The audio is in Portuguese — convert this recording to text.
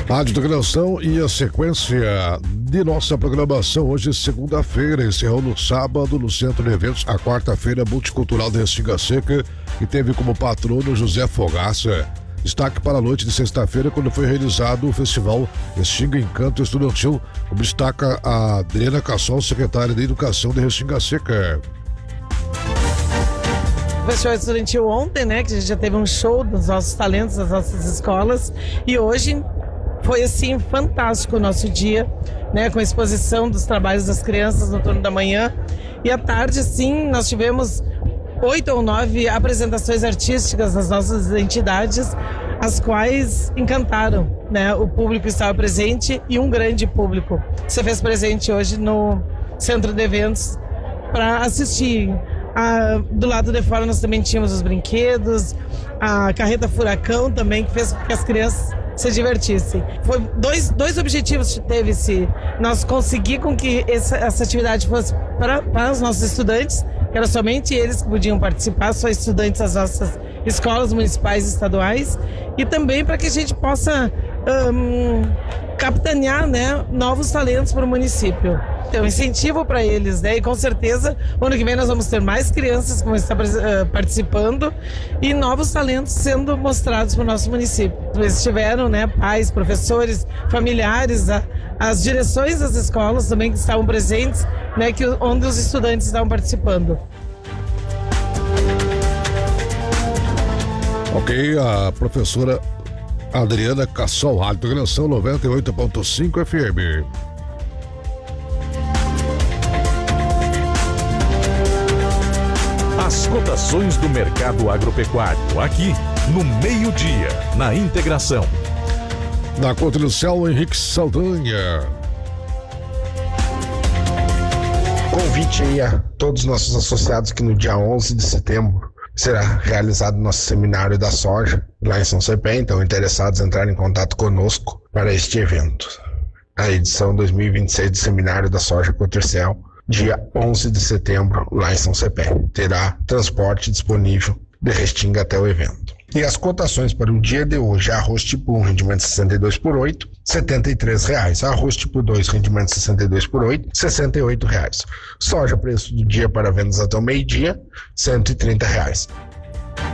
Rádio da Canção e a sequência de nossa programação hoje, segunda-feira, encerrou no sábado no Centro de Eventos a quarta-feira multicultural de Restinga Seca, que teve como patrono José Fogaça. Destaque para a noite de sexta-feira, quando foi realizado o festival Restinga Encanto Estudantil, como destaca a Adriana Cassol, secretária de Educação de Restinga Seca. O festival estudantil ontem, né, que a gente já teve um show dos nossos talentos, das nossas escolas, e hoje foi assim fantástico o nosso dia, né, com a exposição dos trabalhos das crianças no turno da manhã, e à tarde sim nós tivemos 8 ou 9 apresentações artísticas das nossas entidades, as quais encantaram, né, o público estava presente e um grande público se fez presente hoje no Centro de Eventos para assistir. Do lado de fora nós também tínhamos os brinquedos, a carreta furacão também, que fez com que as crianças se divertissem. Foi dois objetivos que teve-se. Nós conseguir com que essa atividade fosse para os nossos estudantes, que era somente eles que podiam participar, só estudantes das nossas escolas municipais e estaduais, e também para que a gente possa capitanear, né, novos talentos para o município. Então, incentivo para eles, né? E com certeza, ano que vem nós vamos ter mais crianças que vão estar participando e novos talentos sendo mostrados para o nosso município. Eles tiveram, né, pais, professores, familiares, as direções das escolas também que estavam presentes, né, onde os estudantes estavam participando. Ok, a professora Adriana Cassol, Rádio da Canção 98.5 FM. As cotações do mercado agropecuário, aqui no meio-dia, na Integração. Na Conta do Céu, Henrique Saldanha. Convite aí a todos os nossos associados que no dia 11 de setembro será realizado nosso seminário da soja lá em São Cepé, então interessados entrarem em contato conosco para este evento. A edição 2026 do Seminário da Soja Cotercel, dia 11 de setembro, lá em São Cepé. Terá transporte disponível de Restinga até o evento. E as cotações para o dia de hoje: arroz tipo 1, rendimento 62 por 8, R$ 73. Arroz tipo 2, rendimento 62 por 8, R$ 68. Soja, preço do dia para vendas até o meio-dia, R$ 130.